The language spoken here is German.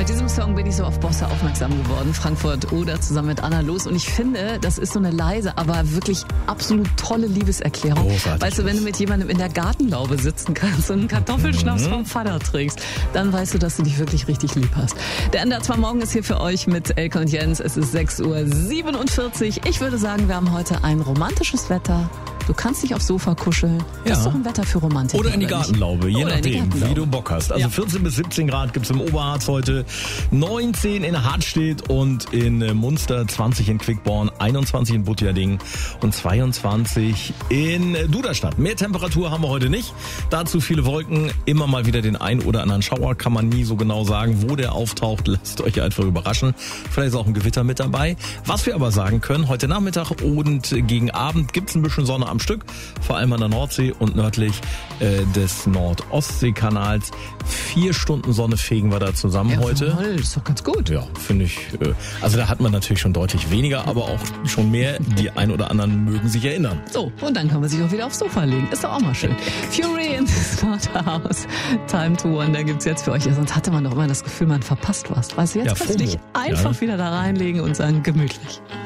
Bei diesem Song bin ich so auf Bosse aufmerksam geworden. Frankfurt oder zusammen mit Anna Los. Und ich finde, das ist so eine leise, aber wirklich absolut tolle Liebeserklärung. Großartig. Weißt du, wenn du mit jemandem in der Gartenlaube sitzen kannst und einen Kartoffelschnaps vom Vater trinkst, dann weißt du, dass du dich wirklich richtig lieb hast. Der NDR 2 Morgen ist hier für euch mit Elke und Jens. Es ist 6:47 Uhr. Ich würde sagen, wir haben heute ein romantisches Wetter. Du kannst dich aufs Sofa kuscheln. Das ist doch ein Wetter für Romantik. Oder in die Gartenlaube, je nachdem, wie du Bock hast. Also Ja. 14 bis 17 Grad gibt's im Oberharz heute, 19 in Hartstedt und in Munster, 20 in Quickborn, 21 in Butjading und 22 in Duderstadt. Mehr Temperatur haben wir heute nicht. Dazu viele Wolken, immer mal wieder den ein oder anderen Schauer, kann man nie so genau sagen, wo der auftaucht. Lasst euch einfach überraschen. Vielleicht ist auch ein Gewitter mit dabei. Was wir aber sagen können, heute Nachmittag und gegen Abend gibt's ein bisschen Sonne am Stück, vor allem an der Nordsee und nördlich des Nord-Ostsee-Kanals. 4 Stunden Sonne fegen wir da zusammen heute. Voll, ist doch ganz gut. Ja, finde ich. Also da hat man natürlich schon deutlich weniger, aber auch schon mehr. Die ein oder anderen mögen sich erinnern. So, und dann kann man sich auch wieder aufs Sofa legen. Ist doch auch mal schön. Fury in the Slaughterhouse. Time to Wonder gibt's jetzt für euch. Ja, sonst hatte man doch immer das Gefühl, man verpasst was. Weißt du, jetzt Ja, kannst du dich FOMO. einfach wieder da reinlegen und sagen, gemütlich.